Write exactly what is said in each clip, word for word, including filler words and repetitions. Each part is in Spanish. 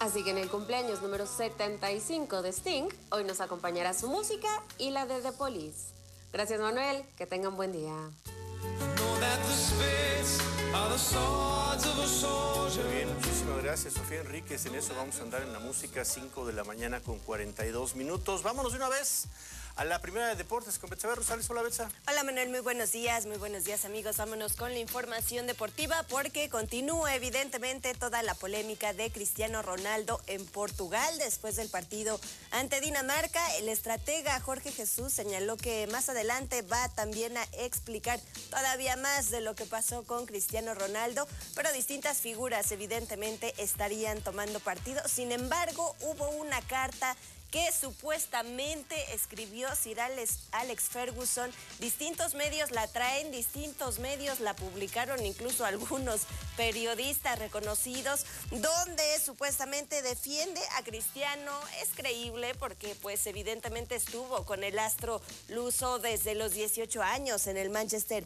Así que en el cumpleaños número setenta y cinco de Sting, hoy nos acompañará su música y la de The Police. Gracias, Manuel, que tengan buen día. Muy bien, muchísimas gracias, Sofía Enríquez. En eso vamos a andar en la música, cinco de la mañana con cuarenta y dos minutos. Vámonos de una vez a la primera de deportes con Betsabe Rosales. Hola, Betsa. Hola, Manuel, muy buenos días, muy buenos días, amigos. Vámonos con la información deportiva porque continúa evidentemente toda la polémica de Cristiano Ronaldo en Portugal después del partido ante Dinamarca. El estratega Jorge Jesús señaló que más adelante va también a explicar todavía más de lo que pasó con Cristiano Ronaldo, pero distintas figuras evidentemente estarían tomando partido. Sin embargo, hubo una carta que supuestamente escribió Sir Alex, Alex Ferguson. Distintos medios la traen, distintos medios la publicaron, incluso algunos periodistas reconocidos, donde supuestamente defiende a Cristiano. Es creíble porque pues evidentemente estuvo con el astro luso desde los dieciocho años en el Manchester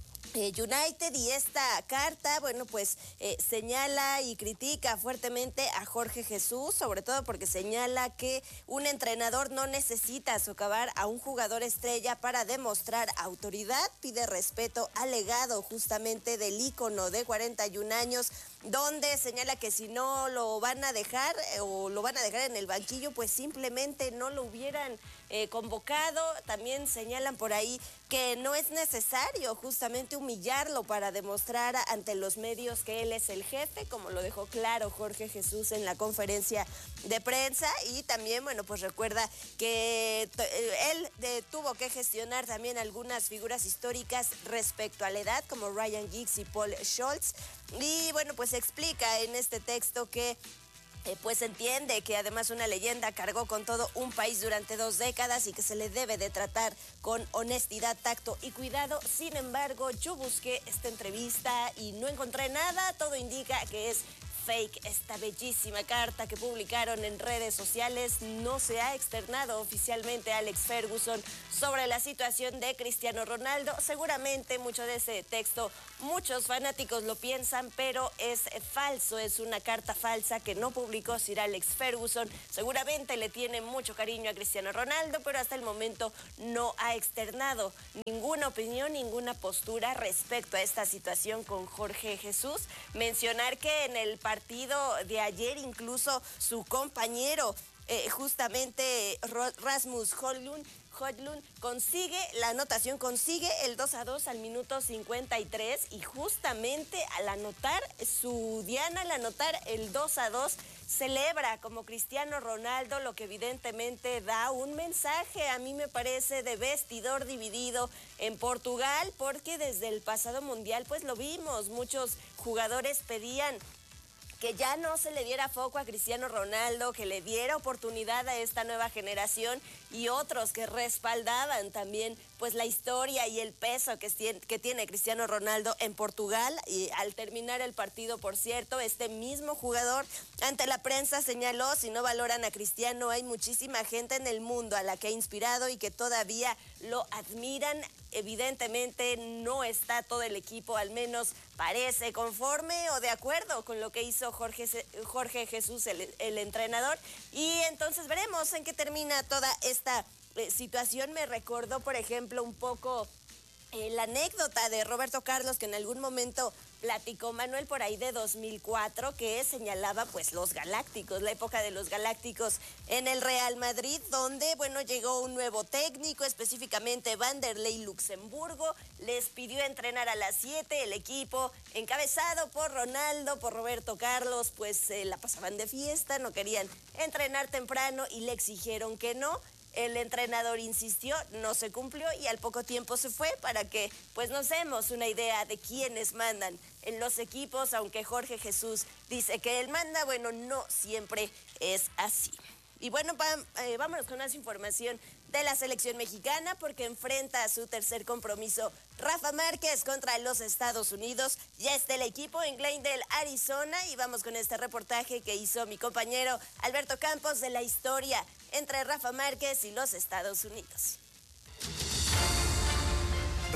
United, y esta carta, bueno, pues eh, señala y critica fuertemente a Jorge Jesús, sobre todo porque señala que un entrenador no necesita socavar a un jugador estrella para demostrar autoridad. Pide respeto al legado justamente del ícono de cuarenta y un años, donde señala que si no lo van a dejar eh, o lo van a dejar en el banquillo, pues simplemente no lo hubieran eh, convocado. También señalan por ahí que no es necesario justamente humillarlo para demostrar ante los medios que él es el jefe, como lo dejó claro Jorge Jesús en la conferencia de prensa. Y también, bueno, pues recuerda que él de, tuvo que gestionar también algunas figuras históricas respecto a la edad, como Ryan Giggs y Paul Scholes. Y bueno, pues explica en este texto que Eh, pues entiende que además una leyenda cargó con todo un país durante dos décadas y que se le debe de tratar con honestidad, tacto y cuidado. Sin embargo, yo busqué esta entrevista y no encontré nada. Todo indica que es fake. Esta bellísima carta que publicaron en redes sociales no se ha externado oficialmente a Alex Ferguson sobre la situación de Cristiano Ronaldo. Seguramente mucho de ese texto muchos fanáticos lo piensan, pero es falso, es una carta falsa que no publicó Sir Alex Ferguson. Seguramente le tiene mucho cariño a Cristiano Ronaldo, pero hasta el momento no ha externado ninguna opinión, ninguna postura respecto a esta situación con Jorge Jesús. Mencionar que en el partido de ayer incluso su compañero, eh, justamente Rasmus Højlund, Højlund consigue la anotación, consigue el dos a dos al minuto cincuenta y tres, y justamente al anotar su diana, al anotar el dos a dos, celebra como Cristiano Ronaldo, lo que evidentemente da un mensaje, a mí me parece, de vestidor dividido en Portugal, porque desde el pasado mundial pues lo vimos, muchos jugadores pedían que ya no se le diera foco a Cristiano Ronaldo, que le diera oportunidad a esta nueva generación, y otros que respaldaban también pues la historia y el peso que, que tiene Cristiano Ronaldo en Portugal. Y al terminar el partido, por cierto, este mismo jugador ante la prensa señaló: si no valoran a Cristiano, hay muchísima gente en el mundo a la que ha inspirado y que todavía lo admiran. Evidentemente no está todo el equipo, al menos parece, conforme o de acuerdo con lo que hizo Jorge, Jorge Jesús, el, el entrenador. Y entonces veremos en qué termina toda esta eh, situación. Me recordó, por ejemplo, un poco eh, la anécdota de Roberto Carlos, que en algún momento platicó Manuel por ahí de dos mil cuatro, que señalaba pues los Galácticos, la época de los Galácticos en el Real Madrid, donde bueno llegó un nuevo técnico, específicamente Vanderlei Luxemburgo, les pidió entrenar a las siete, el equipo encabezado por Ronaldo, por Roberto Carlos, pues eh, la pasaban de fiesta, no querían entrenar temprano y le exigieron que no. El entrenador insistió, no se cumplió y al poco tiempo se fue, para que pues nos demos una idea de quiénes mandan en los equipos. Aunque Jorge Jesús dice que él manda, bueno, no siempre es así. Y bueno, va, eh, vámonos con más información de la selección mexicana, porque enfrenta a su tercer compromiso Rafa Márquez contra los Estados Unidos. Ya está el equipo en Glendale, Arizona, y vamos con este reportaje que hizo mi compañero Alberto Campos de la historia entre Rafa Márquez y los Estados Unidos.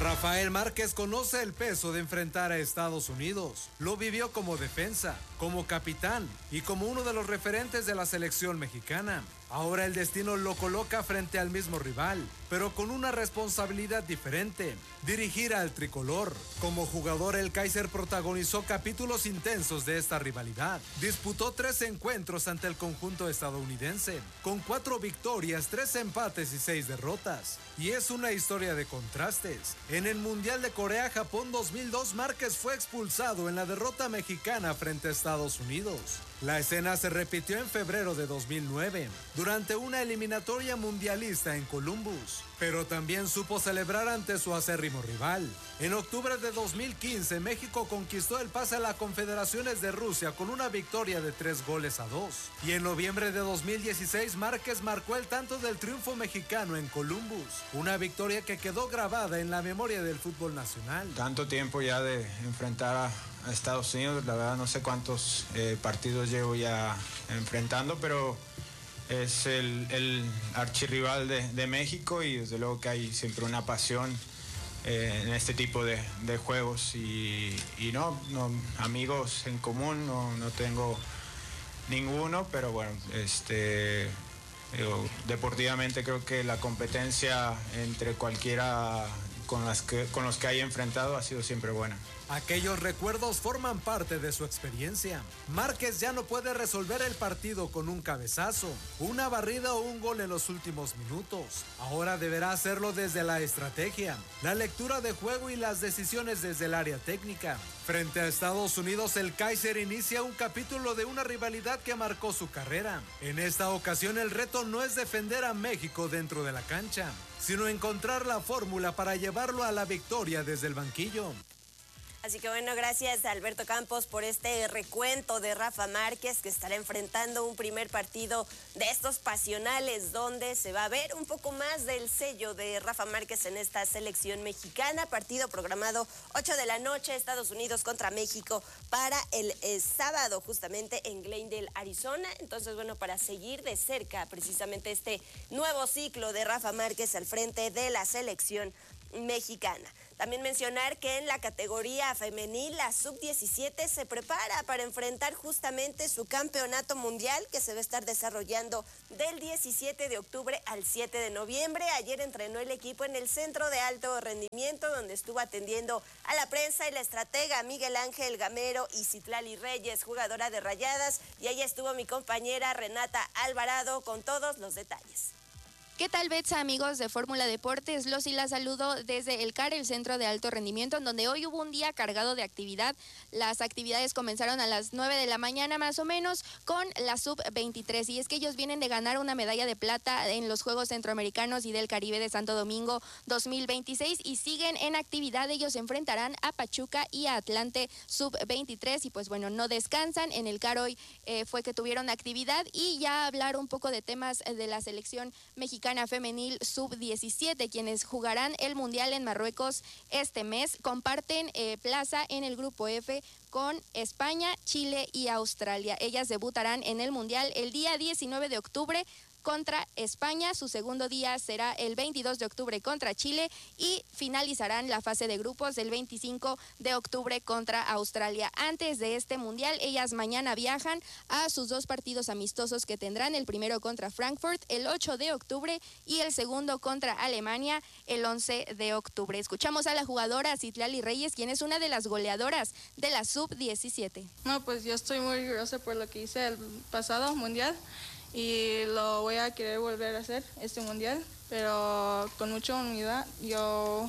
Rafael Márquez conoce el peso de enfrentar a Estados Unidos. Lo vivió como defensa, como capitán y como uno de los referentes de la selección mexicana. Ahora el destino lo coloca frente al mismo rival, pero con una responsabilidad diferente: dirigir al tricolor. Como jugador, el Kaiser protagonizó capítulos intensos de esta rivalidad. Disputó tres encuentros ante el conjunto estadounidense, con cuatro victorias, tres empates y seis derrotas. Y es una historia de contrastes. En el Mundial de Corea-Japón dos mil dos, Márquez fue expulsado en la derrota mexicana frente a Estados Unidos. La escena se repitió en febrero de dos mil nueve, durante una eliminatoria mundialista en Columbus, pero también supo celebrar ante su acérrimo rival. En octubre de dos mil quince, México conquistó el pase a las Confederaciones de Rusia con una victoria de tres goles a dos. Y en noviembre de dos mil dieciséis, Márquez marcó el tanto del triunfo mexicano en Columbus, una victoria que quedó grabada en la memoria del fútbol nacional. Tanto tiempo ya de enfrentar a a Estados Unidos, la verdad no sé cuántos eh, partidos llevo ya enfrentando, pero es el, el archirrival de, de México y desde luego que hay siempre una pasión eh, en este tipo de, de juegos y, y no, no, amigos en común no, no tengo ninguno, pero bueno, este, digo, deportivamente creo que la competencia entre cualquiera con, las que, con los que haya enfrentado ha sido siempre buena. Aquellos recuerdos forman parte de su experiencia. Márquez ya no puede resolver el partido con un cabezazo, una barrida o un gol en los últimos minutos. Ahora deberá hacerlo desde la estrategia, la lectura de juego y las decisiones desde el área técnica. Frente a Estados Unidos, el Kaiser inicia un capítulo de una rivalidad que marcó su carrera. En esta ocasión, el reto no es defender a México dentro de la cancha, sino encontrar la fórmula para llevarlo a la victoria desde el banquillo. Así que bueno, gracias a Alberto Campos por este recuento de Rafa Márquez, que estará enfrentando un primer partido de estos pasionales, donde se va a ver un poco más del sello de Rafa Márquez en esta selección mexicana. Partido programado ocho de la noche, Estados Unidos contra México, para el, el sábado, justamente en Glendale, Arizona. Entonces, bueno, para seguir de cerca precisamente este nuevo ciclo de Rafa Márquez al frente de la selección mexicana. También mencionar que en la categoría femenil, la sub diecisiete se prepara para enfrentar justamente su campeonato mundial, que se va a estar desarrollando del diecisiete de octubre al siete de noviembre. Ayer entrenó el equipo en el Centro de Alto Rendimiento, donde estuvo atendiendo a la prensa y la estratega Miguel Ángel Gamero y Citlali Reyes, jugadora de Rayadas, y ahí estuvo mi compañera Renata Alvarado con todos los detalles. ¿Qué tal, Betsa, amigos de Fórmula Deportes? Los y la saludo desde el C A R, el Centro de Alto Rendimiento, en donde hoy hubo un día cargado de actividad. Las actividades comenzaron a las nueve de la mañana más o menos con la sub veintitrés, y es que ellos vienen de ganar una medalla de plata en los Juegos Centroamericanos y del Caribe de Santo Domingo dos mil veintiséis y siguen en actividad. Ellos se enfrentarán a Pachuca y a Atlante sub veintitrés y pues bueno, no descansan. En el C A R hoy eh, fue que tuvieron actividad, y ya hablar un poco de temas de la selección mexicana femenil sub diecisiete, quienes jugarán el Mundial en Marruecos este mes. Comparten eh, plaza en el Grupo F con España, Chile y Australia. Ellas debutarán en el Mundial el día diecinueve de octubre contra España. Su segundo día será el veintidós de octubre contra Chile y finalizarán la fase de grupos el veinticinco de octubre contra Australia. Antes de este mundial, ellas mañana viajan a sus dos partidos amistosos que tendrán, el primero contra Frankfurt el ocho de octubre y el segundo contra Alemania el once de octubre. Escuchamos a la jugadora Citlali Reyes, quien es una de las goleadoras de la sub diecisiete. No, pues yo estoy muy orgullosa por lo que hice el pasado mundial, y lo voy a querer volver a hacer este mundial, pero con mucha humildad. Yo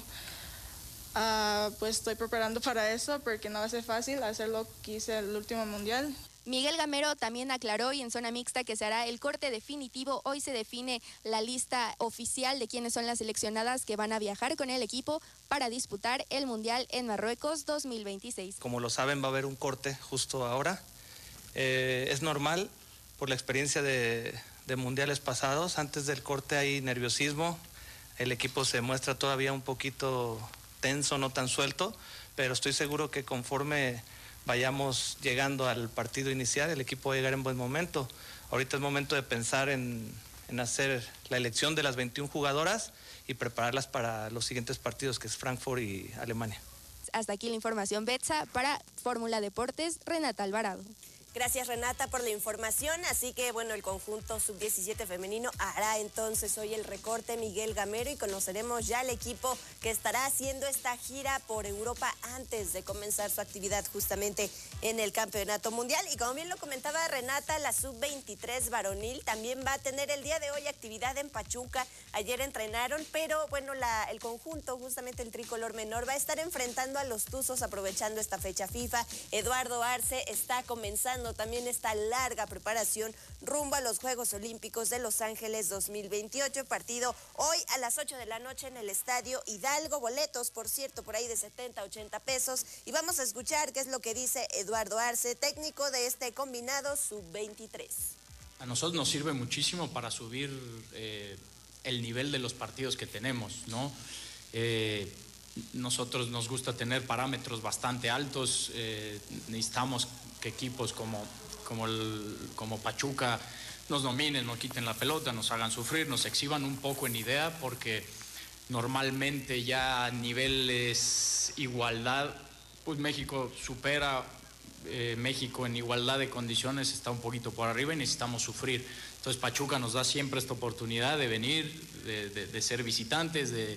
uh, pues estoy preparando para eso, porque no va a ser fácil hacer lo que hice el último mundial. Miguel Gamero también aclaró y en zona mixta que se hará el corte definitivo. Hoy se define la lista oficial de quiénes son las seleccionadas que van a viajar con el equipo para disputar el Mundial en Marruecos dos mil veintiséis. Como lo saben, va a haber un corte justo ahora. Eh, es normal por la experiencia de, de mundiales pasados. Antes del corte hay nerviosismo, el equipo se muestra todavía un poquito tenso, no tan suelto, pero estoy seguro que conforme vayamos llegando al partido inicial, el equipo va a llegar en buen momento. Ahorita es momento de pensar en, en hacer la elección de las veintiuna jugadoras y prepararlas para los siguientes partidos, que es Frankfurt y Alemania. Hasta aquí la información, Betsa. Para Fórmula Deportes, Renata Alvarado. Gracias, Renata, por la información. Así que, bueno, el conjunto sub diecisiete femenino hará entonces hoy el recorte Miguel Gamero y conoceremos ya el equipo que estará haciendo esta gira por Europa antes de comenzar su actividad justamente en el Campeonato Mundial. Y como bien lo comentaba Renata, la sub veintitrés varonil también va a tener el día de hoy actividad en Pachuca. Ayer entrenaron, pero bueno, la, el conjunto, justamente el tricolor menor, va a estar enfrentando a los Tuzos aprovechando esta fecha FIFA. Eduardo Arce está comenzando también esta larga preparación rumbo a los Juegos Olímpicos de Los Ángeles dos mil veintiocho, partido hoy a las ocho de la noche en el Estadio Hidalgo, boletos, por cierto, por ahí de setenta, ochenta pesos, y vamos a escuchar qué es lo que dice Eduardo Arce, técnico de este combinado sub veintitrés. A nosotros nos sirve muchísimo para subir eh, el nivel de los partidos que tenemos, ¿no? Eh, nosotros nos gusta tener parámetros bastante altos, eh, necesitamos que equipos como, como, el, como Pachuca nos dominen, nos quiten la pelota, nos hagan sufrir, nos exhiban un poco en idea, porque normalmente ya a niveles igualdad, pues México supera, eh, México en igualdad de condiciones está un poquito por arriba y necesitamos sufrir. Entonces Pachuca nos da siempre esta oportunidad de venir, de, de, de ser visitantes, de,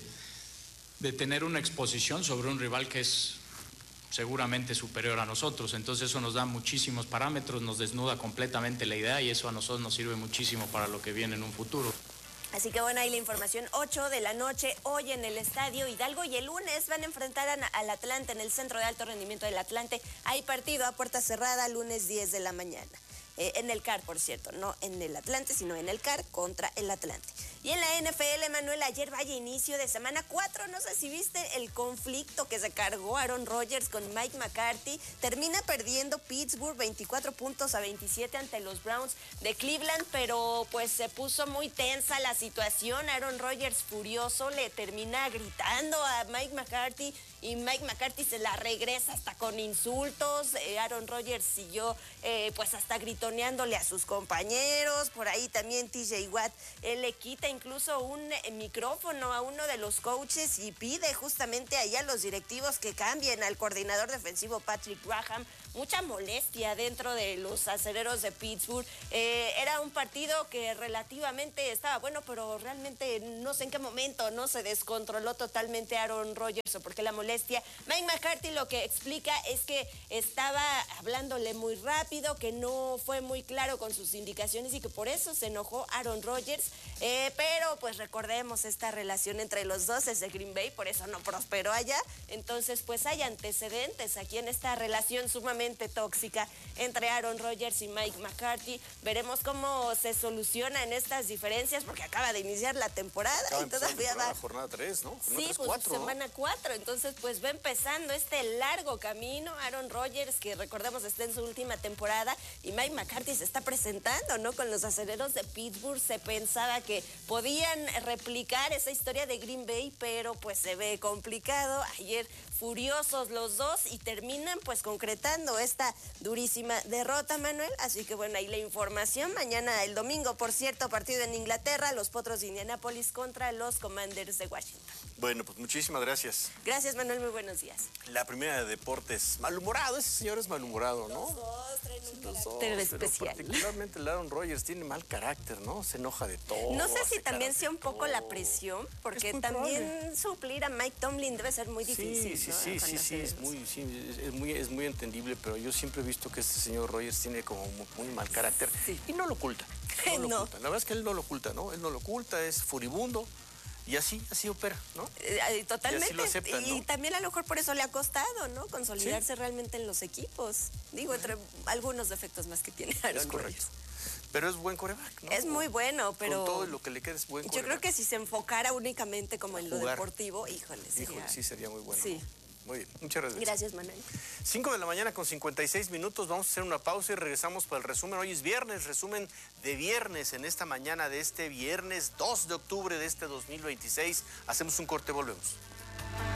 de tener una exposición sobre un rival que es seguramente superior a nosotros. Entonces eso nos da muchísimos parámetros, nos desnuda completamente la idea y eso a nosotros nos sirve muchísimo para lo que viene en un futuro. Así que bueno, ahí la información, ocho de la noche, hoy en el Estadio Hidalgo, y el lunes van a enfrentar al Atlante en el Centro de Alto Rendimiento del Atlante. Hay partido a puerta cerrada, lunes diez de la mañana. Eh, en el C A R, por cierto, no en el Atlante, sino en el C A R contra el Atlante. Y en la N F L, Manuel, ayer vaya inicio de semana cuatro, no sé si viste el conflicto que se cargó Aaron Rodgers con Mike McCarthy. Termina perdiendo Pittsburgh veinticuatro puntos a veintisiete ante los Browns de Cleveland, pero pues se puso muy tensa la situación. Aaron Rodgers, furioso, le termina gritando a Mike McCarthy y Mike McCarthy se la regresa hasta con insultos. Eh, Aaron Rodgers siguió eh, pues hasta gritoneándole a sus compañeros. Por ahí también T J Watt, él le quita incluso un eh, micrófono a uno de los coaches y pide justamente ahí a los directivos que cambien al coordinador defensivo Patrick Graham. Mucha molestia dentro de los acereros de Pittsburgh. Eh, era un partido que relativamente estaba bueno, pero realmente no sé en qué momento no se descontroló totalmente Aaron Rodgers o porque la molestia. Mike McCarthy lo que explica es que estaba hablándole muy rápido, que no fue muy claro con sus indicaciones y que por eso se enojó Aaron Rodgers. Eh, pero pues recordemos esta relación entre los dos es de Green Bay, por eso no prosperó allá. Entonces pues hay antecedentes aquí en esta relación sumamente tóxica entre Aaron Rodgers y Mike McCarthy. Veremos cómo se solucionan estas diferencias porque acaba de iniciar la temporada acaba y todavía va. Jornada tres, ¿no? Sí, tres, pues cuatro, semana cuatro. Entonces pues va empezando este largo camino. Aaron Rodgers, que recordemos está en su última temporada, y Mike McCarthy se está presentando, ¿no? Con los acereros de Pittsburgh. Se pensaba que podían replicar esa historia de Green Bay, pero pues se ve complicado. Ayer furiosos los dos y terminan pues concretando esta durísima derrota, Manuel. Así que bueno, ahí la información. Mañana, el domingo, por cierto, partido en Inglaterra, los Potros de Indianápolis contra los Commanders de Washington. Bueno, pues muchísimas gracias. Gracias, Manuel, muy buenos días. La primera de deportes, malhumorado, ese señor es malhumorado, ¿no? Los dos traen un Los carácter dos, especial. Pero particularmente el Aaron Rodgers tiene mal carácter, ¿no? Se enoja de todo. No sé si también sea un poco la presión, porque muy también probable. suplir a Mike Tomlin debe ser muy difícil. Sí, sí, ¿no? sí, Con sí, sí, es muy, sí, es muy, es muy entendible, pero yo siempre he visto que este señor Rodgers tiene como muy, muy mal carácter Sí. y no lo oculta. No lo No. oculta. La verdad es que él no lo oculta, ¿no? Él no lo oculta, es furibundo. Y así, así opera, ¿no? Eh, totalmente. Y así lo aceptan, Y ¿no? también a lo mejor por eso le ha costado, ¿no? Consolidarse ¿Sí? realmente en los equipos. Digo, entre algunos defectos más que tiene Aaron Es correcto. Rodgers. Pero es buen coreback, ¿no? Es muy bueno, pero... Con todo lo que le queda es buen Yo coreback. creo que si se enfocara únicamente como en lo Jugar. deportivo, híjole, sería... Híjole, sí sería muy bueno. Sí. Muy bien, muchas gracias. Gracias, Manuel. cinco de la mañana con cincuenta y seis minutos, vamos a hacer una pausa y regresamos para el resumen. Hoy es viernes, resumen de viernes en esta mañana de este viernes dos de octubre de este dos mil veintiséis. Hacemos un corte, volvemos.